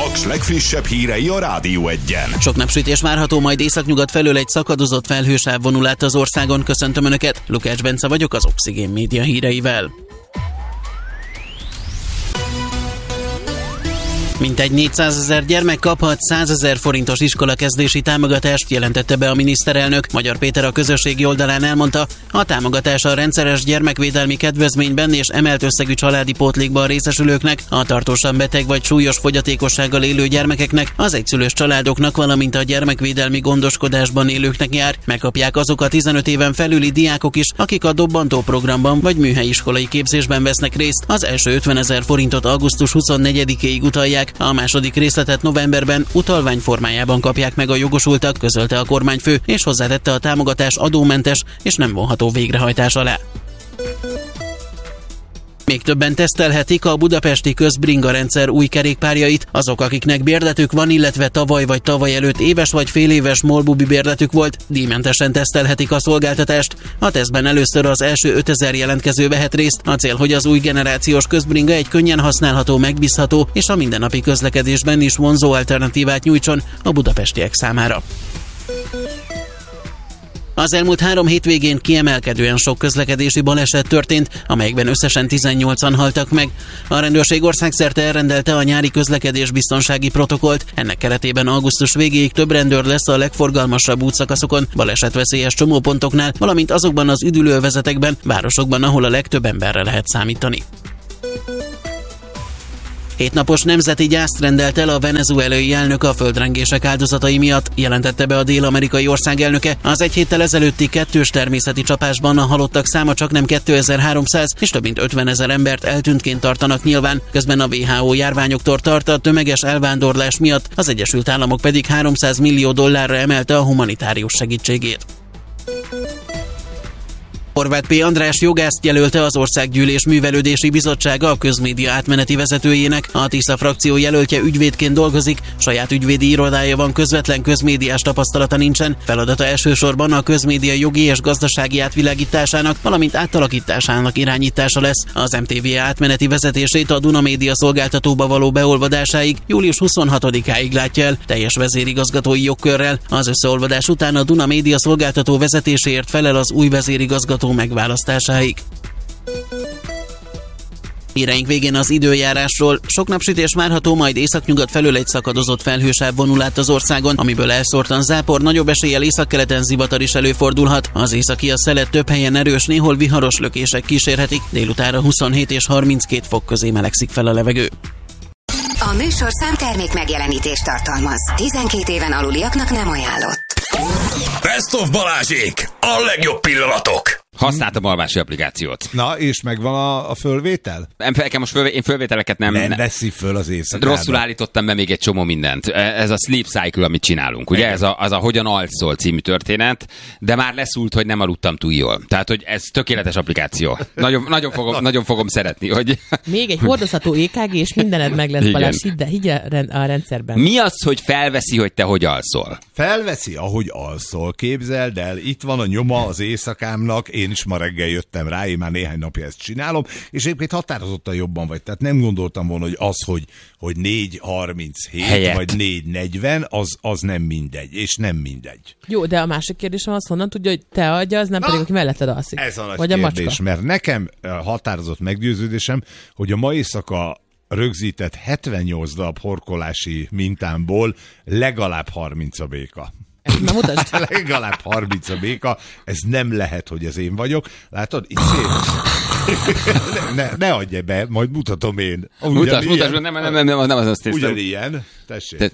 Paks legfrissebb hírei a Rádió Egyen. Sok napsütés várható, majd északnyugat felől egy szakadozott felhősáv vonul át az országon. Köszöntöm Önöket, Lukács Bence vagyok az Oxigén Média híreivel. Mintegy 400 000 gyermek kaphat 100 000 forintos iskolakezdési támogatást, jelentette be a miniszterelnök. Magyar Péter a közösségi oldalán elmondta, a támogatás a rendszeres gyermekvédelmi kedvezményben és emelt összegű családi pótlékban részesülőknek, a tartósan beteg vagy súlyos fogyatékossággal élő gyermekeknek, az egyszülős családoknak, valamint a gyermekvédelmi gondoskodásban élőknek jár. Megkapják azok a 15 éven felüli diákok is, akik a dobbantó programban vagy műhelyiskolai képzésben vesznek részt. Az első 50 000 forintot augusztus 24-éig utalják. A második részletet novemberben utalvány formájában kapják meg a jogosultak, közölte a kormányfő, és hozzátette, a támogatás adómentes és nem vonható végrehajtás alá. Még többen tesztelhetik a budapesti közbringa rendszer új kerékpárjait. Azok, akiknek bérletük van, illetve tavaly vagy tavaly előtt éves vagy féléves molbubi bérletük volt, díjmentesen tesztelhetik a szolgáltatást. A tesztben először az első 5000 jelentkező vehet részt. A cél, hogy az új generációs közbringa egy könnyen használható, megbízható és a mindennapi közlekedésben is vonzó alternatívát nyújtson a budapestiek számára. Az elmúlt 3 hétvégén kiemelkedően sok közlekedési baleset történt, amelyekben összesen 18-an haltak meg. A rendőrség országszerte elrendelte a nyári közlekedésbiztonsági protokollt. Ennek keretében augusztus végéig több rendőr lesz a legforgalmasabb útszakaszokon, balesetveszélyes csomópontoknál, valamint azokban az üdülővezetekben, városokban, ahol a legtöbb emberre lehet számítani. 7 napos nemzeti gyászt rendelt el a venezuelai elnök a földrengések áldozatai miatt, jelentette be a dél-amerikai ország elnöke. Az egy héttel ezelőtti 2-s természeti csapásban a halottak száma csaknem 2300, és több mint 50 000 embert eltűntként tartanak nyilván. Közben a WHO járványoktól tart, a tömeges elvándorlás miatt, az Egyesült Államok pedig $300 millió emelte a humanitárius segítségét. Horváth P. András jogászt jelölte az Országgyűlés Művelődési Bizottsága a közmédia átmeneti vezetőjének. A Tisza frakció jelöltje ügyvédként dolgozik, saját ügyvédi irodája van, közvetlen közmédiás tapasztalata nincsen. Feladata elsősorban a közmédia jogi és gazdasági átvilágításának, valamint átalakításának irányítása lesz. Az MTV átmeneti vezetését a Duna Média szolgáltatóba való beolvadásáig július 26-áig látja el, teljes vezérigazgatói jogkörrel. Az összeolvadás után a Duna Média szolgáltató vezetéséért felel az új vezérigazgató megválasztásáig. Híreink végén az időjárásról. Sok napsütés várható, majd északnyugat felől egy szakadozott felhősáv vonul át az országon, amiből elszórtan zápor, nagyobb eséllyel északkeleten zivatar is előfordulhat. Az északi a szelet több helyen erős, néhol viharos lökések kísérhetik. Délutánra 27 és 32 fok közé melegszik fel a levegő. A műsorszám termék megjelenítést tartalmaz. 12 éven aluliaknak nem ajánlott. Best of Balázsék! A legjobb pillanatok! Használtam alvási applikációt. Na, és megvan a fölvétel? Én fölvételeket nem veszi föl az éjszakában. Rosszul állítottam be még egy csomó mindent. Ez a sleep cycle, amit csinálunk. Ugye ez a Hogyan alszol című történet, de már leszúlt, hogy nem aludtam túl jól. Tehát, hogy ez tökéletes applikáció. Nagyon fogom szeretni. Hogy... Még egy hordozható EKG, és mindened meg lesz, Balázs, higgy a rendszerben. Mi az, hogy felveszi, hogy te hogy alszol? Felveszi, ahogy alszol. Képzeld el, itt van a nyoma az éjszakámnak, én is ma reggel jöttem rá, én már néhány napja ezt csinálom, és egyébként határozottan jobban vagy. Tehát nem gondoltam volna, hogy az, hogy 4:37 vagy 4:40, az nem mindegy, és nem mindegy. Jó, de a másik kérdésem az, honnan tudja, hogy te adja, az nem pedig, aki melletted alszik. Ez a nagy vagy kérdés, a macska. mert nekem határozott meggyőződésem, hogy a ma éjszaka rögzített 78 darab horkolási mintámból legalább 30 a béka. Na mutasd. Legalább 30 a béka, ez nem lehet, hogy ez én vagyok. Látod, itt szép. ne adj be, majd mutatom én. Mutasd, nem az azt hiszem. Ugyanilyen, tessék.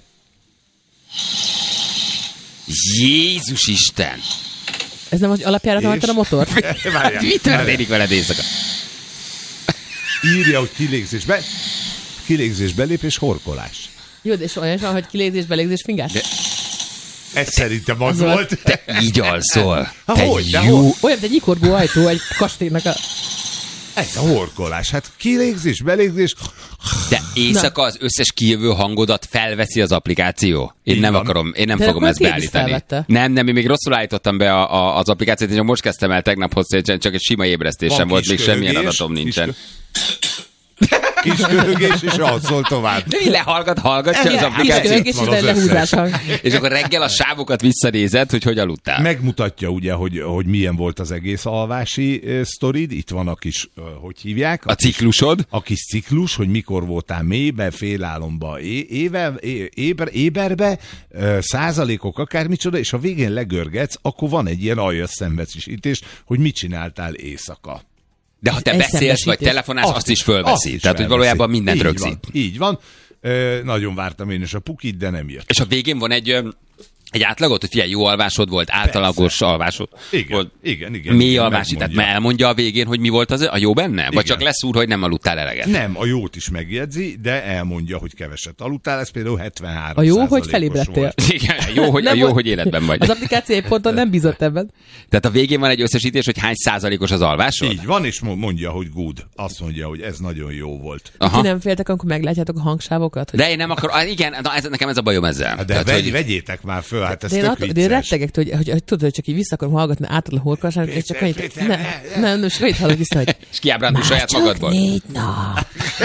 Jézus Isten! Ez nem az alapjáraton hagytad a motort? Várjál, mi történik veled éjszaka? Írja, hogy kilégzés, belépés, horkolás. Jó, de és olyan is van, hogy kilégzés, belégzés, fingás? Ez szerintem az volt. Te így alszol. Hogy? Olyan, mint egy ikorgó ajtó, egy kastélynak a... Ez a horkolás. Hát kilégzés, belégzés. De éjszaka az összes kijövő hangodat felveszi az applikáció. Én nem fogom ezt beállítani. Nem, én még rosszul állítottam be az applikációt, és most kezdtem el tegnaphoz, csak egy sima ébresztésem volt, még semmilyen adatom nincsen. Kis köhögés, és alszol tovább. De így hallgatja az applikáció. Kis köhögés, és lehúzás hang. És akkor reggel a sávokat visszanézed, hogy aludtál. Megmutatja ugye, hogy milyen volt az egész alvási sztorid. Itt van a kis, hogy hívják? A ciklusod. A kis ciklus, hogy mikor voltál mélybe, félálomba, éberbe, százalékok, akármicsoda, és a végén legörgetsz, akkor van egy ilyen aljas szenvedésítés, hogy mit csináltál éjszaka. De ha te beszélsz, vagy telefonálsz, azt is fölveszi. Tehát, hogy valójában mindent rögzít. Így van. Nagyon vártam én is a pukit, de nem jött. És a végén van egy átlagot, hogy figyelj, jó alvásod volt, átlagos alvásod volt. Igen. Mély alvási, tehát elmondja a végén, hogy mi volt a jó benne? Vagy csak leszúr, hogy nem aludtál eleget? Nem, a jót is megjegyzi, de elmondja, hogy keveset aludtál, ez például 73%. A jó, hogy felébredtél. Igen, jó, hogy életben vagy. Az applikáció egy ponton nem bízott ebben. Tehát a végén van egy összesítés, hogy hány százalékos az alvásod? Így van, és mondja, hogy good. Azt mondja, hogy ez nagyon jó volt. Ti nem féltek, amikor meglátjátok a hangsávokat? Hogy... De én nem akarok, igen, nekem ez a bajom ezzel. De tehát, vegyétek már föl, hát ez de tök vicces. De én rettegek, hogy tudod, hogy csak így vissza akarom hallgatni átad a horkolását, és csak annyit, nem, csak annyit hallok vissza, hogy és kiábrándul saját magadból. 4 nap.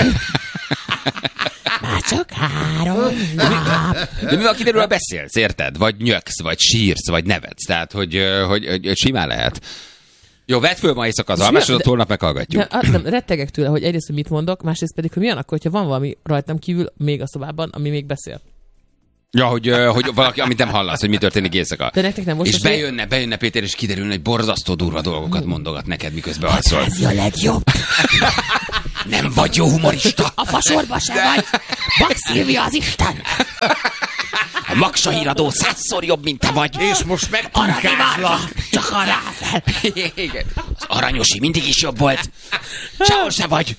Már csak 3 nap. De mivel kiderül, beszélsz, érted? Vagy nyöksz, vagy sírsz, vagy nevetsz. Tehát, hogy simán lehet. Jó, vedd föl ma éjszaka az almásodat, holnap meghallgatjuk. De rettegek tőle, hogy egyrészt, hogy mit mondok, másrészt pedig, hogy milyen akkor, hogyha van valami rajtam kívül még a szobában, ami még beszél. Ja, hogy valaki, amit nem hallasz, hogy mi történik éjszaka. De nektek nem most és bejönne Péter, és kiderülne, hogy borzasztó durva dolgokat mondogat neked, miközben alszol. Ez a legjobb. Nem vagy jó humorista. A fasorba se vagy. Bak Szilvia az Isten. A Maksa híradó 100-szor jobb, mint te vagy. És most megpunkázlak. Csak arra fel. Igen. Az Aranyosi mindig is jobb volt. Sehol se vagy.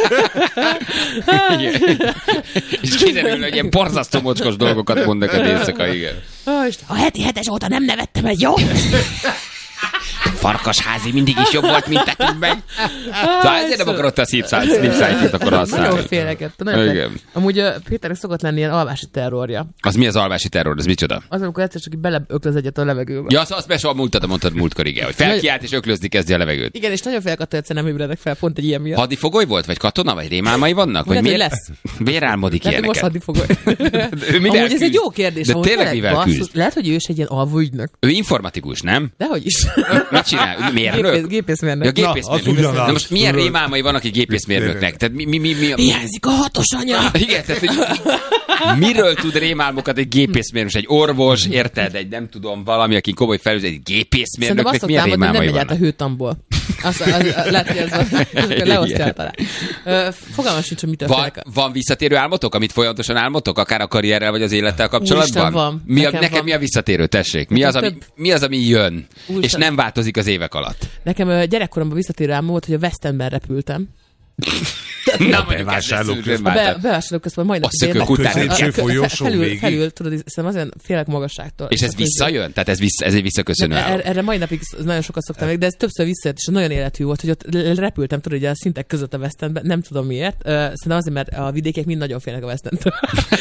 És kiderül, hogy ilyen borzasztó mocskos dolgokat mond neked éjszaka, igen. A heti hetes óta nem nevettem egy jó. Farkasházi mindig is jobb volt, mint nekünk meg. Szóval ezért nem akarod a Sleep-Cycle-t akkor használni. Nagyon félek. Amúgy Péternek szokott lenni ilyen alvási terrorja. Az mi az alvási terror? Ez micsoda? Az, amikor egyszer csak beleöklöz egyet a levegőbe. Ja, azt mondtad múltkor, igen, hogy felkiált és öklözni kezdi a levegőt. Igen, és nagyon félek attól, hogy nem ébredek fel, pont egy ilyen miatt. Hadifogoly volt, vagy katona, vagy rémálmai vannak? Vagy miért lesz? Miért álmodik ilyeneket? Most hadifogoly. Amúgy ez egy jó kérdés. De tényleg mivel küzd? Lehet, hogy ő is egy ilyen alvóügynök. Ő informatikus, nem? Dehogy is. Mit csinál? Mérnök? Gépészmérnök. Ja, gépészmérnök. Na most milyen rémálmai vannak egy gépészmérnöknek? Tehát mi? Hiányzik a 6-os anya. Igen, tehát hogy miről tud rémálmokat egy gépészmérnök, egy orvos, érted? Egy nem tudom, valami, aki komoly felüzet, egy gépészmérnöknek milyen rémálmai vannak? Nem megy át a hőtamból. Lehet, hogy ez leosztja talán. Fogalmam sincs, hogy mitől félek. Van visszatérő álmotok, amit folyamatosan álmotok, akár a karrierrel vagy az élettel kapcsolatban? Van. Nekem mi a visszatérő, tessék? Mi az, ami jön, és nem változik az évek alatt? Nekem gyerekkoromban visszatérő álmom volt, hogy a West Endben repültem. Nem bevásárlóközben. Bevásárlóközben majdnem. A szökőközépső folyosó végig. Felül, tudod, hiszem azért félek magasságtól. És ez visszajön? Tehát ez egy visszaköszönő álom. Erre mai napig nagyon sokat szoktam még, de ez többször visszajött, és nagyon életű volt, hogy ott repültem, tudod, ugye a szintek között a West Endben, nem tudom miért. Szerintem azért, mert a vidékiek mind nagyon félnek a West Endtől.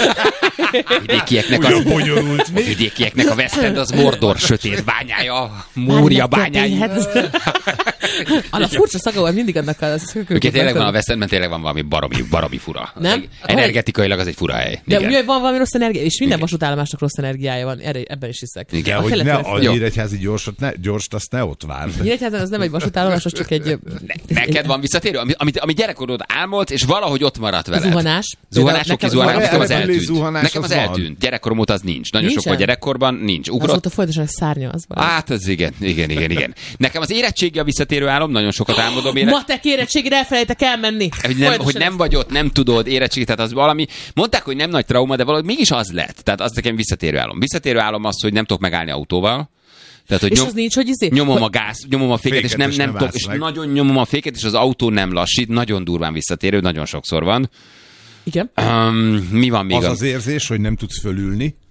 A vidékieknek a West End az Mordor sötét bányája, Múria bányái. A furcsa szaga volt mindig annak a szökőközben. Tényleg van a West Endben, tényleg van valami baromi fura. Nem? Energetikailag az egy fura hely. De ugye van valami rossz energia, és minden vasútállomásnak rossz energiája van, ebben is hiszek. Igen, hogy ne a Nyíregyházi gyorst, azt ne ott várd. Nyíregyházan az nem egy vasútállomás, az csak egy... Neked van visszatérő? Ami gyerekkorod álmodt, és valahogy ott maradt veled. Zuhanás. Nekem az eltűnt. Gyerekkorom óta az nincs. Nagyon sokkal gyerekkorban nincs. Azóta folyamatosan szárnya az van. Hát az igen. Nekem az érettségi a visszatérő álom, nagyon sokat álmodom. Matek érettségére elfelejtek elmenni. Hogy nem vagy ott, nem tudod érettségi, tehát az valami, mondták, hogy nem nagy trauma, de valahogy mégis az lett. Tehát az nekem visszatérő álom. Visszatérő álom az, hogy nem tudok megállni autóval. Tehát, hogy és az nincs, hogy nyomom a gáz, nyomom a féket, és nem tudok, és nagyon nyomom a féket, és az autó nem lassít, nagyon durván visszatérő, nagyon sokszor van. Igen. Mi van még? Az érzés, hogy nem tudsz fölülni.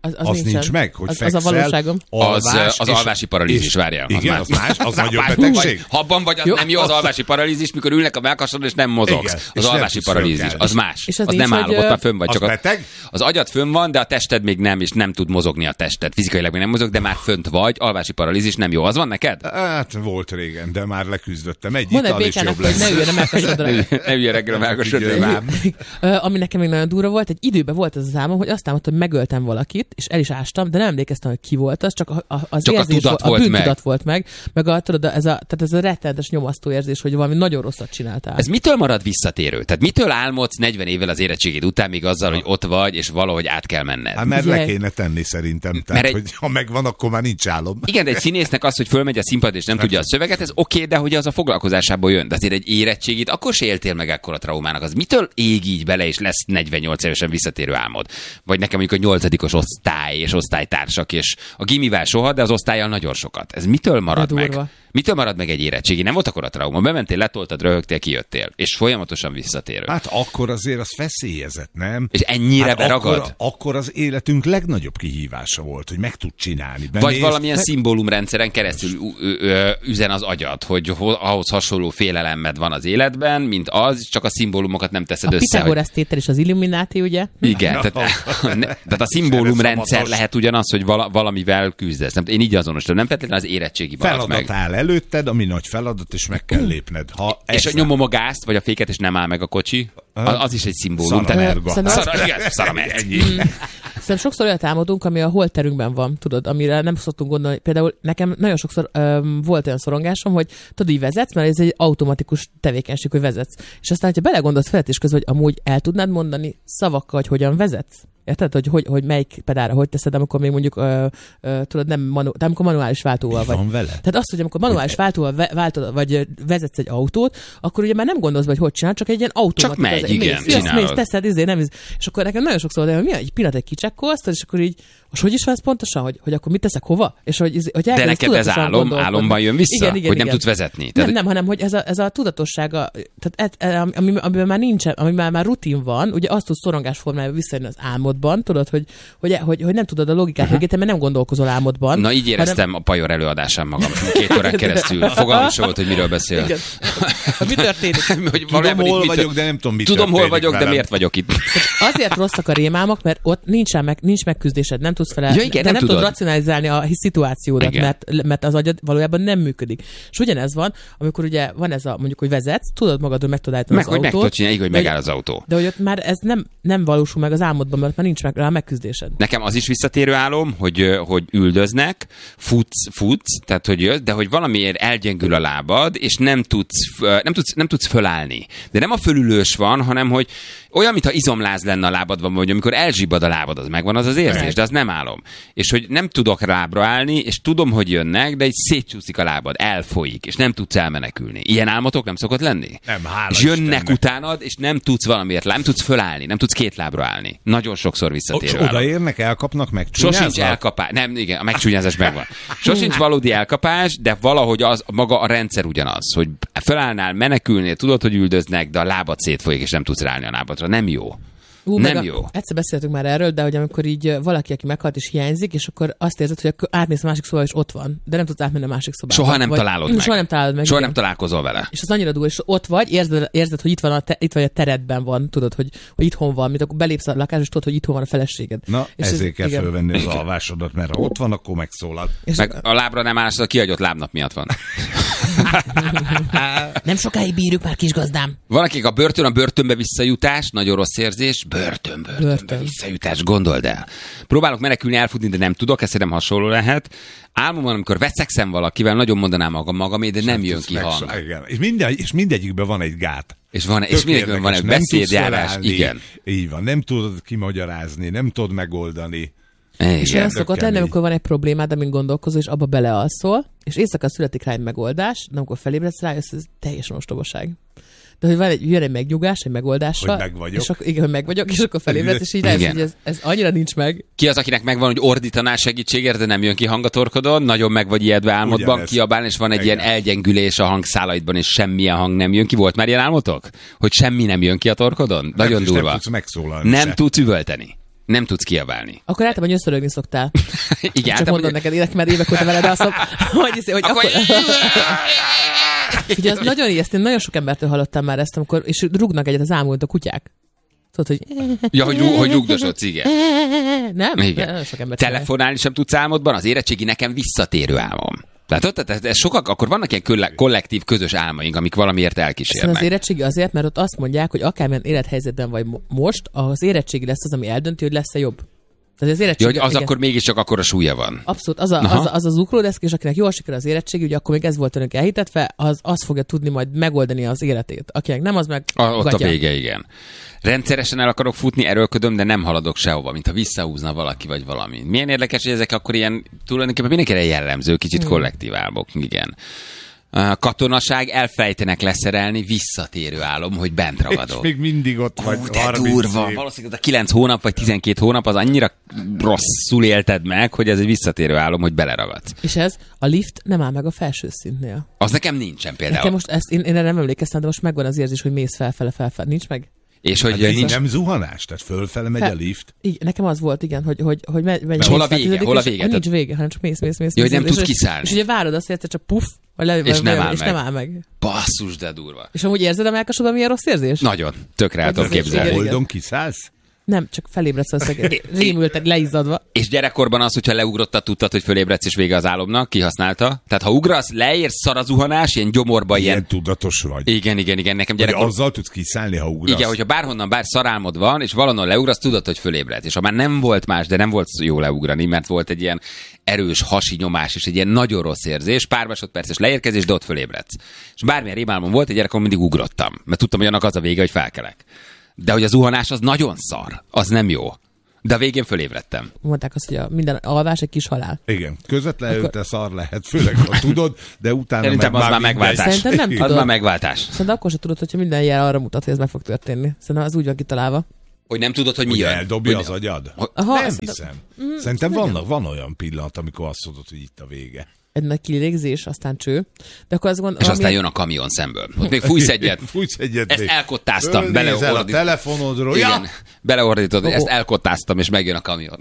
Az nincs meg, hogy az a valóságom. Az alvási paralízis, várjál. Igen, az más, az nagyobb betegség. Habban vagy, az nem jó az alvási paralízis, mikor ülnek a mellkasodon és nem mozogsz. Igen, az alvási paralízis, az más. És az nem áll, ott már fönn vagy. Az beteg? Az agyad fönn van, de a tested még nem, és nem tud mozogni a tested. Fizikailag még nem mozog, de már fönt vagy. Alvási paralízis nem jó. Az van neked? Hát volt régen, de már leküzdöttem. Egy Mondd ital egy is jobb békának, hogy lesz. ne üljön a mellkasodra. Ne üljön reggel a mellkasodra. Ami nekem még nagyon durva volt, egy időben volt az álmom, hogy azt támadtam, hogy megöltem valakit, és el is ástam, de nem emlékeztem, hogy ki volt az, csak az csak érzés, a bűntudat volt meg, tudod, ez a rettenetes nyomasztó érzés, hogy valami nagyon rosszat csináltál. Ez mitől marad visszatérő? Tehát mitől álmodsz 40 évvel az érettségid után még azzal, hogy ott vagy, és valahogy át kell menned? Hát mert le kéne tenni szerintem. Tehát, hogy ha megvan, akkor már nincs álom. Igen, de egy színésznek az, hogy fölmegy a színpad és nem tudja a szöveget, ez oké, de hogy az a foglalkozásából jön. De azért egy érettségit akkor se éltél meg ekkora traumának. Az mitől ég így bele, és lesz 48 évesen visszatérő álmod? Vagy nekem mondjuk a 8. osztály és osztálytársak, és a gimivel soha, de az osztállyal nagyon sokat. Ez mitől marad meg? Mitől marad meg egy érettségi? Nem volt akkor a trauma. Bementél, letoltad, röhögtél, kijöttél. És folyamatosan visszatérő. Hát akkor azért az feszélyezett, nem? És ennyire beragad? Akkor az életünk legnagyobb kihívása volt, hogy meg tud csinálni. Vagy valamilyen szimbólumrendszeren keresztül üzen az agyad, hogy ahhoz hasonló félelemed van az életben, mint az, csak a szimbólumokat nem teszed össze. A Pitagorasz tétel és az Illuminati, ugye? Igen, tehát a szimbólumrendszer lehet ugyanaz, hogy valamivel küzdesz. Én így azonosítom, nem feltétlenül az érettségi maradt meg. Előtted, ami nagy feladat, és meg kell lépned. És nyomom a gázt, vagy a féket, és nem áll meg a kocsi, az is egy szimbólum. Szaramerga. Szerintem sokszor olyat álmodunk, ami a holterünkben van, tudod, amire nem szoktunk gondolni. Például nekem nagyon sokszor volt olyan szorongásom, hogy tudod, így vezetsz, mert ez egy automatikus tevékenység, hogy vezetsz. És aztán, hogyha belegondolsz feletés közben, hogy amúgy el tudnád mondani szavakkal, hogy hogyan vezetsz? Érted, hogy melyik pedálra hogy teszed, amikor még mondjuk tudod, de amikor manuális váltóval vagy. Van vele? Tehát azt, hogy amikor manuális váltóval váltod, vagy vezetsz egy autót, akkor ugye már nem gondolsz, hogy csinál, csak egy ilyen automatik. Csak megy, igen, mész, teszed, nem. És akkor nekem nagyon sokszor van, hogy egy pillanat egy kicsekkolsz, és akkor így, most hogy is van ez pontosan, hogy akkor mit teszek hova? És hogy de neked ez álomban jön vissza, igen, hogy nem tudsz vezetni. Nem, hanem hogy ez a tudatossága, tehát amiben már nincsen, amiben már rutin van, ugye azt tudsz szorongás formájában visszajönni az álmodban, tudod, hogy nem tudod a logikát mögé, mert nem gondolkozol álmodban. Na így éreztem a Pajor előadásán magam 2 órán keresztül. Fogalmam sem volt, hogy miről beszél. Igen. Mi történik? Tudom, hol vagyok, de nem tudom, mit Tudom, hol vagyok, velem. de miért vagyok itt? Azért rosszak a rémálmak, mert ott nincs megküzdésed, nem tudsz felelni, igen, de nem tudod racionalizálni a szituációdat, mert az agyad valójában nem működik. És ugyanez van, amikor ugye van ez mondjuk, hogy vezetsz, tudod magadról meg tudod állítani az autót. Meg tudod csinálni, hogy megáll az autó. De hogy ott már ez nem valósul meg az álmodban, mert már nincs meg rá megküzdésed. Nekem az is visszatérő álom, hogy üldöznek, futsz, tehát hogy jössz, de hogy valamiért elgyengül a lábad, és nem tudsz fölállni. De nem a fölülős van, hanem hogy olyan, mintha izomláz lenne a lábadban, vagy amikor elzsibbad a lábad, az megvan az érzés, de az nem álom. És hogy nem tudok lábra állni, és tudom, hogy jönnek, de így szétcsúszik a lábad, elfolyik, és nem tudsz elmenekülni. Ilyen álmotok nem szokott lenni? Nem, hála és jönnek Istennek. utánad, és nem tudsz valamiért, nem tudsz fölállni, nem tudsz 2 lábra állni. Nagyon sokszor visszatérő álom. Odaérnek, elkapnak, megcsúnyáznak? Sosincs elkapás. Nem, igen, a megcsúnyázás megvan. Sosincs valódi elkapás, de valahogy az maga a rendszer ugyanaz, hogy felállnál, menekülnél, tudod, hogy üldöznek, de a lábad szétfolyik, és nem tudsz ráállni a lábadra. Nem jó. Nem jó. Egyszer beszéltünk már erről, de hogy amikor így valaki, aki meghalt és hiányzik, és akkor azt érzed, hogy átmész a másik szobába, és ott van, de nem tudsz átmenni a másik szobába. Soha nem találod meg. Soha nem találod meg. Soha nem találkozol vele. És az annyira durva, és ott vagy, érzed, hogy itt vagy a teredben van, tudod, hogy itthon van, mint akkor belépsz a lakásba, és tudod, hogy itthon van a feleséged. Na, és ezért kell fölvenni az alvásodat, mert ha ott van, akkor megszólal. Meg a lábra nem állsz, a kihagyott lábnap miatt van. Nem sokáig bírjuk már, kisgazdám. Van, akik a börtönbe visszajutás, nagyon rossz érzés, börtönbe visszajutás, gondold el. Próbálok menekülni, elfutni, de nem tudok, ez nem hasonló lehet. Álmomban, amikor veszekszem valakivel, nagyon mondanám magamé, de nem jön ki hang. És mindegyikben van egy gát. És mindegyikben van egy beszédjárás. Igen. Így van, nem tudod kimagyarázni, nem tudod megoldani. És olyan szokott lenni, amikor van egy problémád, amin gondolkozol, és abba belealszol, és éjszaka születik rá egy megoldás, de amikor felébredsz rá, ez teljesen ostobaság. De hogy jön egy megnyugás, egy megoldásra. Hogy meg vagyok. És akkor, igen, hogy meg vagyok, és akkor felébredsz, és így rájössz, hogy ez annyira nincs meg. Ki az, akinek megvan, hogy ordítanál segítségért, de nem jön ki hang a torkodon, nagyon meg vagy ijedve álmodban, ugyanez. Kiabálni, és van egy ilyen elgyengülés a hangszálaidban, és semmilyen hang nem jön ki. Volt már ilyen álmotok? Hogy semmi nem jön ki a torkodon? Nagyon durva. Nem tudsz megszólalni. Nem tudsz üvölteni. Nem tudsz kiabálni. Akkor általában nyöszörögni szoktál. Igen, Csak mondom neked, mert évek óta veled alszom, hogy akkor... Ugye az nagyon ijesztő, nagyon sok embertől hallottam már ezt, amikor, és rúgnak egyet az ámult a kutyák. Tudod, hogy... Ja, hogy rúgdosodsz, igen. Nem? Igen. Nagyon sok embert Telefonálni sem tudsz álmodban, az érettségi nekem visszatérő álmom. Tehát ez sokak, akkor vannak ilyen kollektív, közös álmaink, amik valamiért elkísérnek. Az érettségi azért, mert ott azt mondják, hogy akármilyen élethelyzetben vagy most, az érettségi lesz az, ami eldönti, hogy lesz-e jobb. Tehát az érettségi, hogy az igen. akkor mégiscsak akkora súlya van. Abszolút. Az az ukróleszk, és akinek jól sikerül az érettségi, ugye akkor még ez volt önök elhitetve, az fogja tudni majd megoldani az életét. Akinek nem, az meg Ott a vége, igen. Rendszeresen el akarok futni, erőlködöm, de nem haladok sehova, mintha visszahúzna valaki vagy valami. Milyen érdekes, hogy ezek akkor ilyen tulajdonképpen mindenkire jellemző, kicsit kollektív álmok, igen. Katonaság, elfelejtenek leszerelni, visszatérő álom, hogy bent ragadok. És még mindig ott vagy. De durva. Valószínűleg a 9 hónap vagy 12 hónap az annyira rosszul élted meg, hogy ez egy visszatérő álom, hogy beleragadsz. És ez a lift nem áll meg a felső szintnél. Az nekem nincsen például. Nekem most ezt, én erre nem emlékeztem, de most megvan az érzés, hogy mész felfele. Nincs meg? És hogy Hát nincs... nem zuhanás, tehát fölfele megy a lift. Igen, nekem az volt, igen, hogy megy. Hol a vége? Hol a vége? Nincs vége, hanem csak mész. Jó, hogy nem tudsz kiszállni. És ugye várod azt, hogy egyszer csak puff, és nem áll meg. Basszus, de durva. És amúgy érzed a melkasodban milyen rossz érzés? Nagyon. Tökre el tudom képzelni. Holdon kiszállsz? Nem, csak felébredsz az rémülted, leizzadva. És gyerekkorban az, hogyha leugrottad, tudtad, hogy fölébredsz és vége az álomnak, kihasználta. Tehát ha ugrasz, leérsz, szar a zuhanás, ilyen gyomorba, ilyen tudatos vagy. Igen, nekem Hogy gyerekkorban. azzal tudsz kiszállni, ha ugrasz. Igen, hogyha bárhonnan bár szarálmod van, és valahonnan leugrasz, tudod, hogy fölébredsz. És ha már nem volt más, de nem volt jó leugrani, mert volt egy ilyen erős hasi nyomás, és egy ilyen nagyon rossz érzés, pár másodperces leérkezés, de ott fölébredsz. És bármilyen rémálmom volt, egy gyerekkorban mindig ugrottam, mert tudtam, hogy annak az a vége, hogy felkelek. De hogy a zuhanás az nagyon szar, az nem jó. De a végén fölébredtem. Mondták azt, hogy minden alvás egy kis halál. Igen, közvetlenül te szar lehet, főleg ha tudod, de utána szerintem meg az már megváltás. Szerintem nem tudod. Az már megváltás. Szerintem akkor sem tudod, hogyha minden jel arra mutat, hogy ez meg fog történni. Szerintem az úgy van kitalálva. Hogy nem tudod, hogy mi Hogy jön. eldobja az agyad? Aha, Nem hiszem. Szerintem van olyan pillanat, amikor azt mondod, hogy itt a vége. Egy nagy kilégzés, aztán cső. De akkor azt és aztán jön a kamion szemből. Ott még fújsz egyet. Ezt elkottáztam. Fölnézel a telefonodról. Igen, beleordítod, ezt elkottáztam, és megjön a kamion.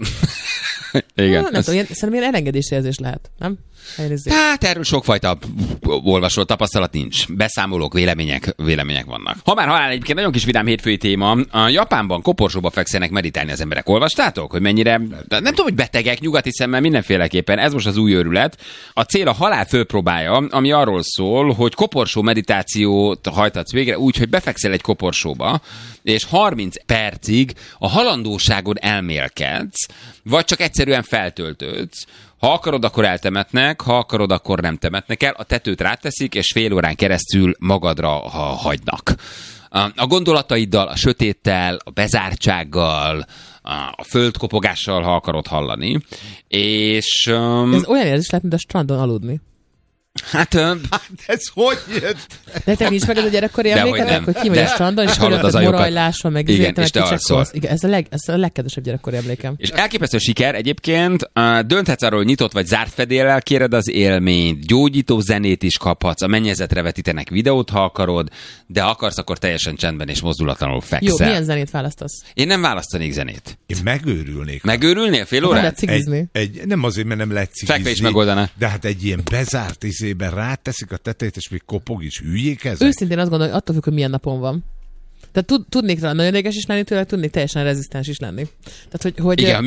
Igen. Nem tudom, szerintem ilyen elengedési érzés lehet, nem? Hát erről sokfajta olvasó tapasztalat nincs. Beszámolók, vélemények vannak. Ha már halál, egyébként nagyon kis vidám hétfői téma. A Japánban koporsóba fekszenek meditálni az emberek. Olvastátok, hogy mennyire, nem tudom, hogy betegek, nyugati szemmel mindenféleképpen. Ez most az új őrület. A cél a halál főpróbája, ami arról szól, hogy koporsó meditációt hajtatsz végre úgy, hogy befekszel egy koporsóba, és 30 percig a halandóságon elmélkedsz, vagy csak egyszerűen feltöltődsz. Ha akarod, akkor eltemetnek, ha akarod, akkor nem temetnek el. A tetőt ráteszik, és fél órán keresztül magadra hagynak. A gondolataiddal, a sötéttel, a bezártsággal, a földkopogással, ha akarod hallani. És... Ez olyan érzés lehet, mint a strandon aludni. Hát ez hogy jött? De te nincs meg ez a gyerekkori emlékedek, hogy ki vagy a strandon, és hallod az morajláson, meg igen, és te alszol. Igen, ez a legkedvesebb gyerekkori emlékem. És elképesztő siker egyébként, dönthetsz arról, hogy nyitott vagy zárt fedéllel kéred az élményt, gyógyító zenét is kaphatsz, a mennyezetre vetítenek videót, ha akarod, de ha akarsz, akkor teljesen csendben és mozdulatlanul fekszel. Jó, milyen zenét választasz? Én nem választanék zenét. Én megőrülnék. Megőrülnél fél órát? Nem lehet cigizni. Nem azért, mert nem lehet cigizni. Fekve is megoldaná. De hát egy ilyen bezárt izében ráteszik a tetejét, és még kopog is, hülyék ezek. Őszintén azt gondolom, hogy attól függ, hogy milyen napon van. Tehát tudnék nagyon érdekes is lenni tőle, tudnék teljesen rezisztens is lenni. Tehát, hogy igen,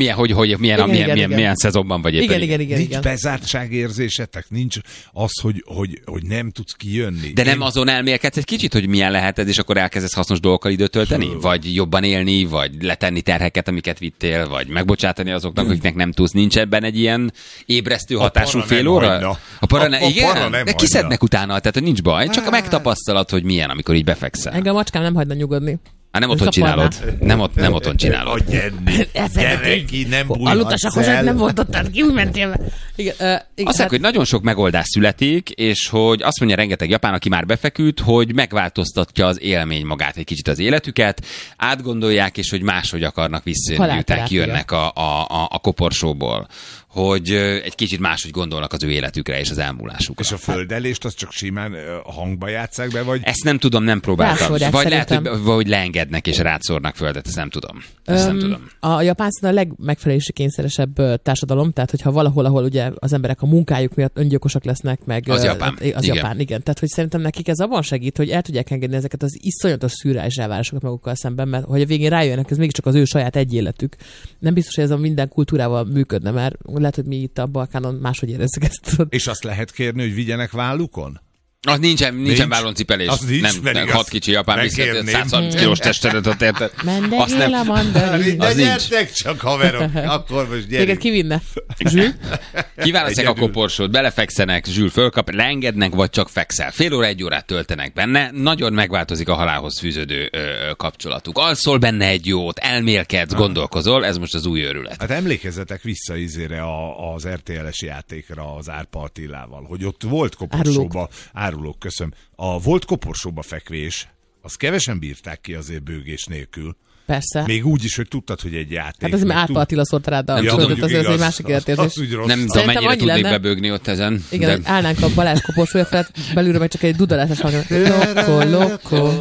milyen szezonban vagy éppen. Igen. Nincs bezártságérzésetek, nincs az, hogy nem tudsz kijönni. De nem azon elmélkedsz egy kicsit, hogy milyen lehet ez, és akkor elkezdesz hasznos dolgokkal időt tölteni? Vagy jobban élni, vagy letenni terheket, amiket vittél, vagy megbocsátani azoknak, akiknek nem tudsz. Nincs ebben egy ilyen ébresztő hatású fél óra? A para igen, de kiszednek utána, tehát hogy nincs baj, csak a megtapasztalat, hogy milyen, amikor így befekszel. Engem a macskám nem hagyna nyugodni. Hát nem otthon csinálod. Nem otthon csinálod. Gyere ki, nem bújhatsz el. Nem mondottad ki, úgy mentél. Azt mondják, hogy nagyon sok megoldás születik, és hogy azt mondja rengeteg japán, aki már befeküdt, hogy megváltoztatja az élmény magát egy kicsit az életüket, átgondolják, és hogy máshogy akarnak visszajönni, miután kijönnek a koporsóból. Hogy egy kicsit máshogy gondolnak az ő életükre és az elmúlásukra. És a földelést azt csak simán hangba játsszák be, vagy? Ezt nem tudom, nem próbáltam. Vagy lehet, hogy leengedik leengednek és rátszórnak földet, ezt nem tudom. Nem tudom. A japán a legmegfelelési kényszeresebb társadalom, tehát hogyha valahol, ahol ugye az emberek a munkájuk miatt öngyilkosak lesznek, meg az Japán. Igen. Tehát, hogy szerintem nekik ez abban segít, hogy el tudják engedni ezeket az iszonyatos szürreális elvárásokat magukkal szemben, mert hogy a végén rájönnek, ez mégiscsak az ő saját egy életük. Nem biztos, hogy ez a minden kultúrával működne, mert lehet, hogy mi itt a Balkánon máshogy érezzük ezt. És azt lehet kérni, hogy vigyenek vállukon? Az nincsen vállóncipelés. Nem 6 kicsi japán viszont 130 kilós testedet ott érted. Mendegél a mandarin. Az nincs. Gyertek csak, haverok, akkor most gyerünk. Téged kivinne? Zsül? Kiválasztják a koporsót, belefekszenek, Zsül fölkap, leengednek, vagy csak fekszel. Fél óra, 1 órát töltenek benne, nagyon megváltozik a halálhoz fűződő kapcsolatuk. Alszol benne egy jót, elmélkedsz, gondolkozol, ez most az új őrület. Hát emlékezzetek vissza izére az RTL-es játékra az Árpa Attilával, hogy ott volt koporsóba, árulók, köszönöm, volt koporsóba fekvés, azt kevesen bírták ki azért bőgés nélkül. Persze. Még úgy is, hogy tudtad, hogy egy játék. Hát ez már Árpa Attila szólta rád a földet, az egy másik életérzés. Nem tudom, mennyire tudnék bebőgni ott ezen. Igen, de... állnánk a Balázs koporsója felett, belülről meg csak egy dudalásás hangja. Loko.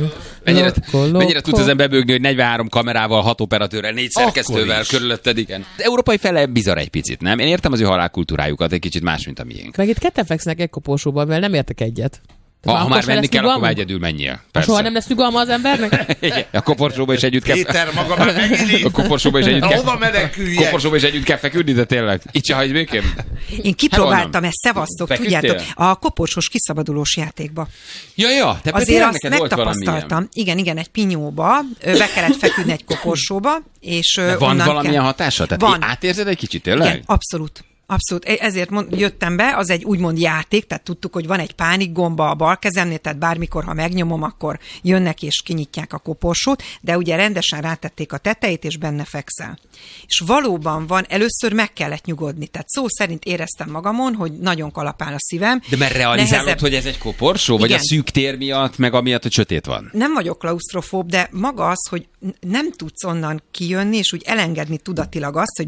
Mennyire tudsz ezen bebőgni, hogy 43 kamerával, 6 operatőrrel, 4 szerkesztővel körülötted, igen. Az európai fele bizarr egy picit, nem? Én értem az ő halálkultúrájukat, egy kicsit más, mint a miénk. Meg itt ketten feksznek egy koporsóban, mert nem értek egyet. Ha már menni kell, akkor már egyedül menjél. Soha nem lesz nyugalma az embernek? A koporsóba is együtt kell. Péter, maga már megint. A koporsóba is együtt kell. Hova meneküljek? Koporsóba is együtt kell feküdni, de tényleg. Itt se hagyj békén. Én kipróbáltam ezt, szevasztok, tudjátok, a koporsós kiszabadulós játékba. Ja, te azért azt neked volt megtapasztaltam. Igen, egy pinyóba, be kellett feküdni egy koporsóba, és van valamilyen hatása? Tehát van. Átérzed egy kicsit, tényleg? Igen, abszolút. Ezért jöttem be, az egy úgymond játék, tehát tudtuk, hogy van egy pánik gomba a bal kezemnél, tehát bármikor, ha megnyomom, akkor jönnek és kinyitják a koporsót, de ugye rendesen rátették a tetejét, és benne fekszel. És valóban van, először meg kellett nyugodni, tehát szó szerint éreztem magamon, hogy nagyon kalapál a szívem. De mert realizálod, hogy ez egy koporsó? Igen. Vagy a szűk tér miatt, meg amiatt, hogy sötét van? Nem vagyok klausztrofób, de maga az, hogy nem tudsz onnan kijönni, és úgy elengedni tudatilag azt, hogy